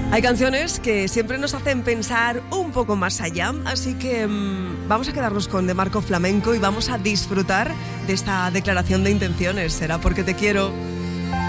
Hay canciones que siempre nos hacen pensar un poco más allá, así que vamos a quedarnos con De Marco Flamenco y vamos a disfrutar de esta declaración de intenciones. Será porque te quiero.